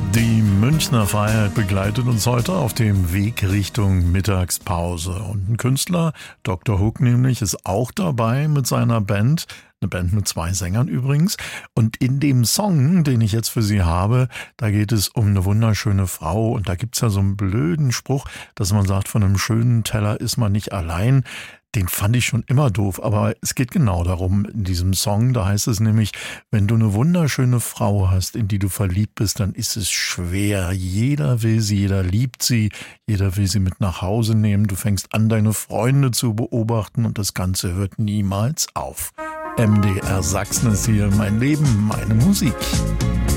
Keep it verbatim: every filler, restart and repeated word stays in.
Die Münchner Freiheit begleitet uns heute auf dem Weg Richtung Mittagspause. Und ein Künstler, Doktor Hook nämlich, ist auch dabei mit seiner Band. Eine Band mit zwei Sängern übrigens. Und in dem Song, den ich jetzt für Sie habe, da geht es um eine wunderschöne Frau. Und da gibt's ja so einen blöden Spruch, dass man sagt, von einem schönen Teller ist man nicht allein. Den fand ich schon immer doof, aber es geht genau darum in diesem Song. Da heißt es nämlich, wenn du eine wunderschöne Frau hast, in die du verliebt bist, dann ist es schwer. Jeder will sie, jeder liebt sie, jeder will sie mit nach Hause nehmen. Du fängst an, deine Freunde zu beobachten und das Ganze hört niemals auf. M D R Sachsen ist hier, mein Leben, meine Musik.